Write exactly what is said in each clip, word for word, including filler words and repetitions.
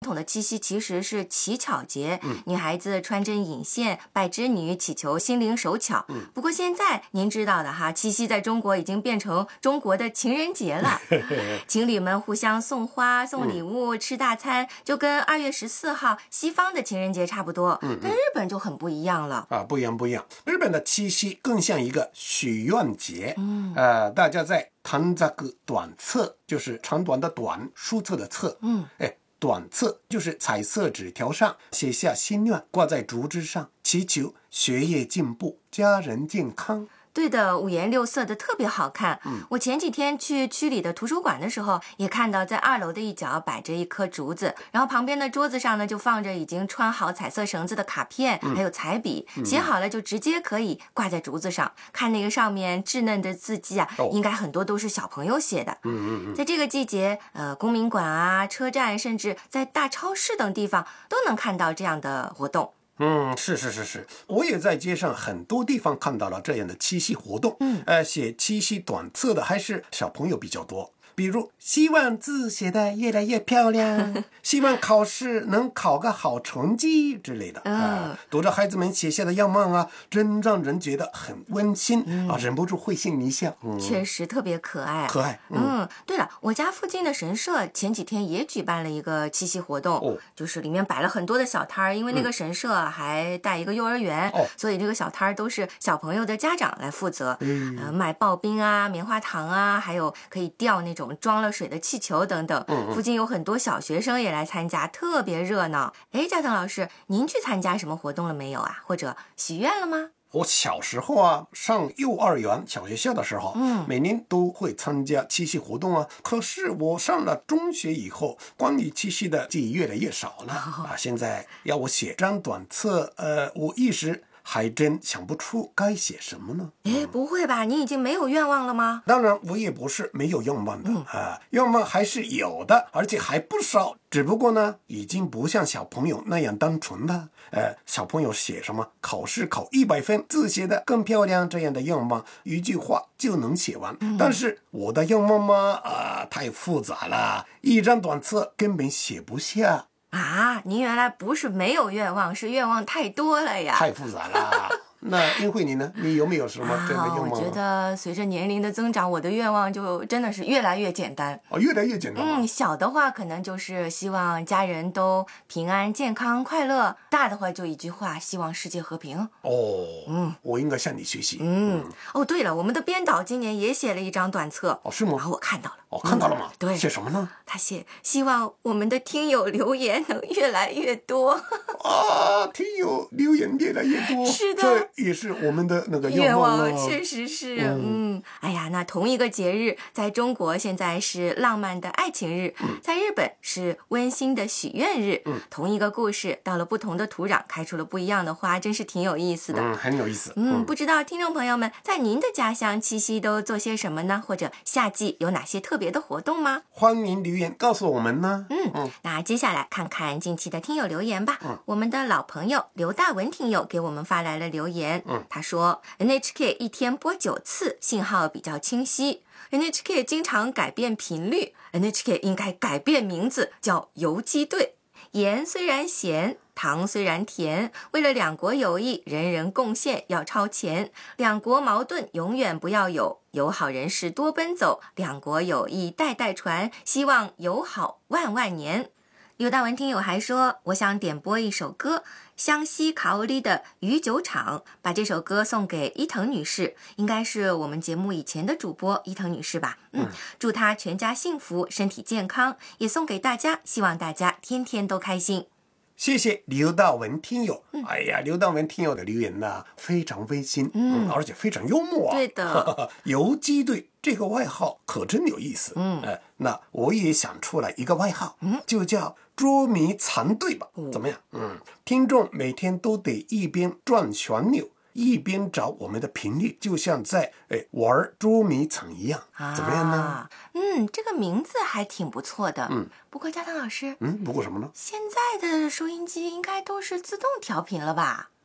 统的七夕其实是乞巧节， 嗯、 女孩子穿针引线拜织女，祈求心灵手巧。 嗯、 不过现在您知道的哈，七夕在中国已经变成中国的情人节了，情侣们互相送花、送礼物、嗯、吃大餐，就跟二月十四号西方的情人节差不多。 嗯嗯、 但日本就很不一样了啊，不一样不一样。日本的七夕更像一个许愿节， 嗯， 呃，大家在短冊短册，就是长短的短，书册的册， 嗯， 哎，短册就是彩色纸条上写下心愿，挂在竹枝上，祈求学业进步、家人健康。 对的，五颜六色的特别好看。 嗯， 我前几天去区里的图书馆的时候，也看到在二楼的一角摆着一棵竹子，然后旁边的桌子上呢就放着已经穿好彩色绳子的卡片， 嗯、 还有彩笔，写好了就直接可以挂在竹子上。看那个上面稚嫩的字迹啊， 哦、 应该很多都是小朋友写的。 嗯嗯嗯， 在这个季节，呃，公民馆啊、车站，甚至在大超市等地方都能看到这样的活动。 嗯，是是是是，我也在街上很多地方看到了这样的七夕活动。 嗯， 呃，写七夕短册的还是小朋友比较多。比如希望字写得越来越漂亮，希望考试能考个好成绩之类的。 嗯、 呃，读着孩子们写下的愿望啊，真让人觉得很温馨、 嗯、 啊，忍不住会心一笑。嗯、 确实特别可爱， 可爱。嗯, 嗯，对了，我家附近的神社前几天也举办了一个七夕活动， 哦、 就是里面摆了很多的小摊儿，因为那个神社还带一个幼儿园， 嗯、 所以这个小摊儿都是小朋友的家长来负责， 嗯呃，卖刨冰啊、棉花糖啊，还有可以吊那种装了水的气球等等。 嗯嗯， 附近有很多小学生也来参加，特别热闹。哎，加藤老师，您去参加什么活动了没有啊？或者许愿了吗？ 我小时候啊，上幼儿园、小学校的时候， 嗯， 每年都会参加七夕活动啊。可是我上了中学以后，关于七夕的记忆越来越少了、哦、啊。现在要我写张短册，呃，我一时还真想不出该写什么呢。 哎，不会吧？你已经没有愿望了吗？ 当然，我也不是没有愿望的、嗯、啊，愿望还是有的，而且还不少。只不过呢，已经不像小朋友那样单纯了。呃，小朋友写什么考试考一百分，字写得更漂亮这样的愿望，一句话就能写完。 嗯、 但是我的愿望嘛，啊、呃，太复杂了，一张短册根本写不下。 啊，您原来不是没有愿望，是愿望太多了呀。 太复杂了。那英慧你呢？你有没有什么这样的愿望、啊？ 我觉得随着年龄的增长，我的愿望就真的是越来越简单。 哦，越来越简单。 嗯，小的话可能就是希望家人都平安、健康、快乐；大的话就一句话，希望世界和平。 哦， 嗯， 我应该向你学习。 嗯，嗯哦，对了，我们的编导今年也写了一张短册。 哦，是吗？ 然后我看到了。 哦，看到了吗？ 嗯、对， 写什么呢？ 他写希望我们的听友留言能越来越多。 啊，听友留言越来越多， 是的， 这也是我们的那个愿望、 啊、确实是。嗯, 嗯，哎呀，那同一个节日，在中国现在是浪漫的爱情日， 嗯、 在日本是温馨的许愿日。 嗯， 同一个故事，到了不同的土壤，开出了不一样的花，真是挺有意思的。 嗯，很有意思。 嗯，不知道听众朋友们在您的家乡七夕都做些什么呢？或者夏季有哪些特别的活动吗？ 欢迎留言告诉我们呢。 嗯嗯，那接下来看看近期的听友留言吧。 嗯， 我们的老朋友刘大文听友给我们发来了留言。 嗯， 他说 N H K 一天播九次，信号比较清晰。N H K 经常改变频率 ，N H K 应该改变名字，叫游击队。盐虽然咸，糖虽然甜，为了两国友谊，人人贡献要超前。两国矛盾永远不要有，友好人士多奔走，两国友谊代代传，希望友好万万年。刘大文听友还说，我想点播一首歌，湘西卡欧里的鱼酒厂，把这首歌送给伊藤女士，应该是我们节目以前的主播伊藤女士吧。嗯，嗯祝她全家幸福，身体健康，也送给大家，希望大家天天都开心。 谢谢刘大文听友、 嗯、 哎呀，刘大文听友的留言呢非常温馨，嗯，嗯而且非常幽默啊。 对的， 游击队这个外号可真有意思。 嗯、 呃，那我也想出来一个外号， 嗯， 就叫捉迷藏队吧、哦、怎么样？嗯，听众每天都得一边转旋钮一边找我们的频率，就像在哎玩捉迷藏一样、啊、怎么样呢？ 嗯，这个名字还挺不错的。 嗯， 不过嘉腾老师， 嗯，不过什么呢？ 现在的收音机应该都是自动调频了吧？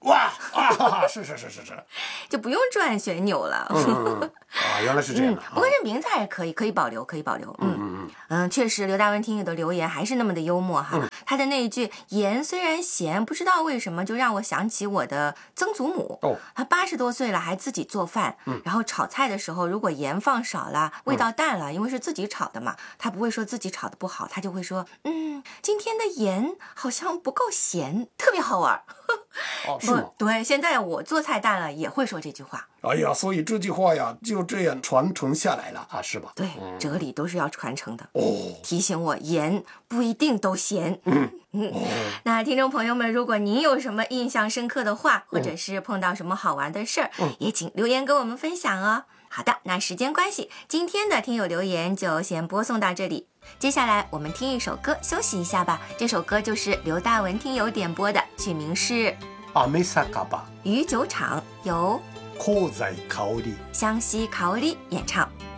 哇啊，是是是是是， 就不用转旋钮了。 嗯嗯嗯啊，原来是这样的。 嗯、不过这名字还可以，可以保留，可以保留。嗯嗯嗯嗯，确实，刘大文听友的留言还是那么的幽默哈。嗯、他的那一句“盐虽然咸”，不知道为什么就让我想起我的曾祖母。哦，他八十多岁了还自己做饭，嗯、然后炒菜的时候如果盐放少了，味道淡了，嗯、因为是自己炒的嘛，他不会说自己炒的不好，他就会说，嗯，今天的盐好像不够咸，特别好玩。 哦，是吗？ 对，现在我做菜淡了也会说这句话。 哎呀，所以这句话呀就这样传承下来了啊，是吧？ 对，嗯、哲理都是要传承的。 哦， 提醒我盐不一定都咸。嗯嗯。哦、那听众朋友们，如果您有什么印象深刻的话，或者是碰到什么好玩的事儿，嗯、也请留言跟我们分享哦。好的，那时间关系，今天的听友留言就先播送到这里。接下来我们听一首歌休息一下吧。这首歌就是刘大文听友点播的，曲名是阿美萨卡巴鱼酒厂，由香西香里香西香里演唱。